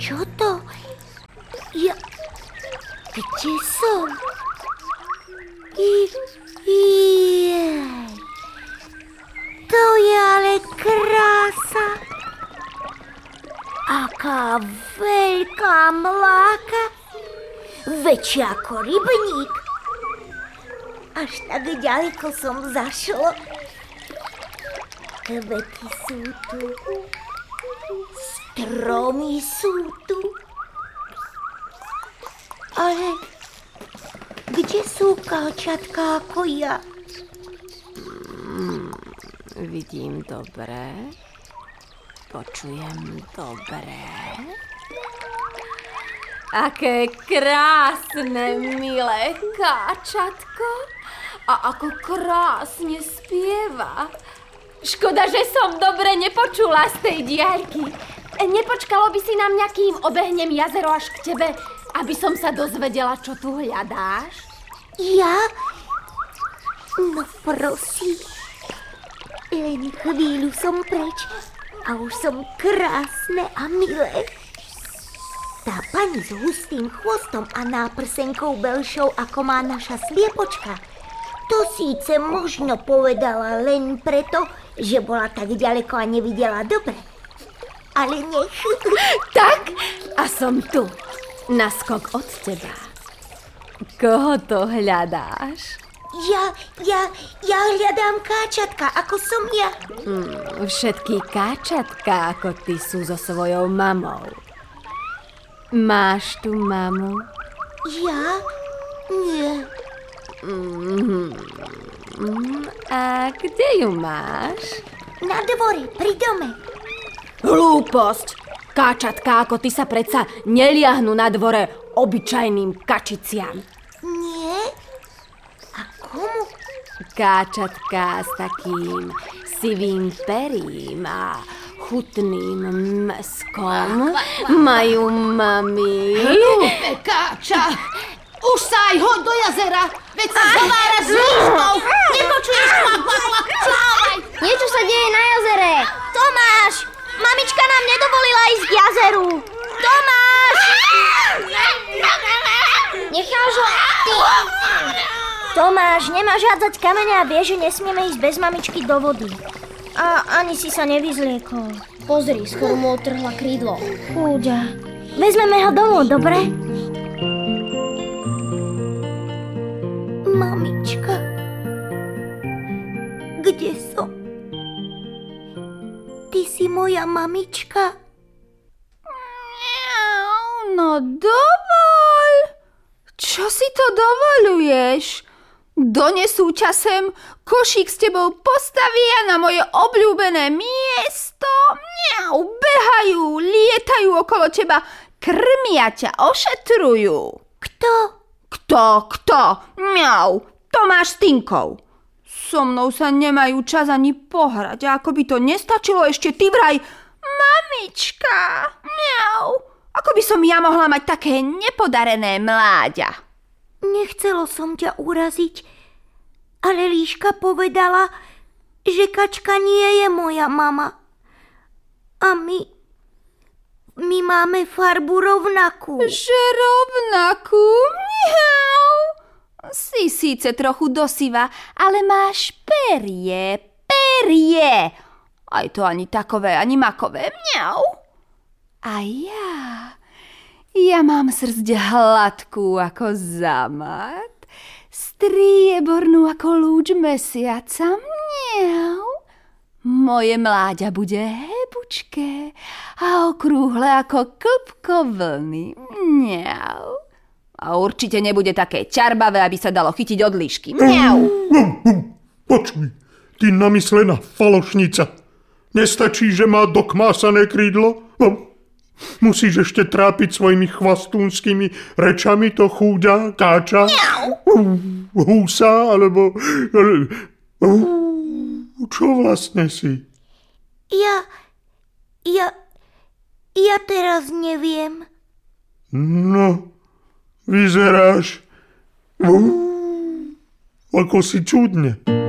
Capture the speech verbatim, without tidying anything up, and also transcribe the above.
Čo to? Ja... Kde som? I... Jej. To je ale krása. Aká veľká mláka. Väčšia ako rybník. Až tak ďaleko som zašlo. Kvety sú tu. Stromy sú tu. Ale kde sú káčatka ako ja? Mm, vidím dobre. Počujem dobre. Aké krásne, milé káčatko. A ako krásne spieva. Škoda, že som dobre nepočula z tej diaľky. Nepočkalo by si na mňa, kým obehnem jazero až k tebe, aby som sa dozvedela, čo tu hľadáš? Ja? No prosím. Len chvíľu som preč a už som krásne a milé. Tá pani s hustým chvostom a náprsenkou belšou, ako má naša sliepočka, to síce možno povedala len preto, že bola tak ďaleko a nevidela dobre. Ale nech... Tak, a som tu. Naskok od teba. Koho to hľadáš? Ja, ja, ja hľadám káčatka, ako som ja. Hmm, všetky káčatka, ako ty, sú so svojou mamou. Máš tu mamu? Ja? Nie. Mm-hmm. A kde ju máš? Na dvore, pri dome. Hlúposť! Káčatka ako ty sa predsa neliahnu na dvore obyčajným kačiciam. Nie? A komu? Káčatka s takým sivým perím a chutným mäskom majú mami. Hlúpe káča! Už sa aj hoď do jazera, veď sa zhovára s líškou. Nepočuješ? Plávaj! Niečo sa deje na jazere. Tomáš! Mamička nám nedovolila ísť k jazeru. Tomáš! Necháš ho... Ty... Tomáš, nemáš hádzať kamene a vieš, že nesmieme ísť bez mamičky do vody. A ani si sa nevyzliekol. Pozri, skoro mu odtrhla krídlo. Chúďa. Vezmeme ho domov, dobre? Mamička, kde som? Ty si moja mamička? No dovol! Čo si to dovoluješ? Donesú ťa sem, košík s tebou postavia na moje obľúbené miesto. Mňau, behajú, lietajú okolo teba, krmia ťa, ošetrujú. Kto? Kto, kto? Mňau, Tomáš s Tinkou. So mnou sa nemajú čas ani pohrať. A ako by to nestačilo, ešte ty vraj mamička. Mňau, ako by som ja mohla mať také nepodarené mláďa. Nechcelo som ťa uraziť, ale líška povedala, že kačka nie je moja mama. A my... my máme farbu rovnakú. Že rovnakú? Mňau. Si síce trochu dosiva, ale máš perie, perie. Aj to ani takové, ani makové. Mňau. A ja... Ja mám srsť hladkú ako zamat, striebornú ako lúč mesiaca. Mňau. Moje mláďa bude hebučké a okrúhle ako klpko vlny. Mňau. A určite nebude také ťarbavé, aby sa dalo chytiť od líšky. Mňau. Počuj, ty namyslená falošnica. Nestačí, že má dokmásané krídlo? Musíš ešte trápiť svojimi chvastúnskými rečami to chúďa, káča, húsa, alebo... Čo vlastne si? Ja... Ja... Ja teraz neviem. No, vyzeráš... Ako si čudne.